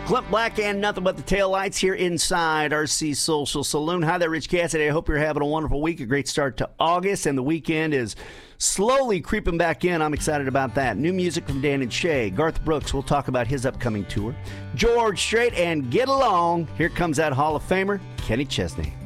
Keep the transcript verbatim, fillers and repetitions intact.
Clint Black and Nothing But the Taillights here inside R C Social Saloon. Hi there, Rich Cassidy. I hope you're having a wonderful week. A great start to August, and the weekend is slowly creeping back in. I'm excited about that. New music from Dan and Shay. Garth Brooks, we'll talk about his upcoming tour. George Strait, and Get Along. Here comes that Hall of Famer, Kenny Chesney.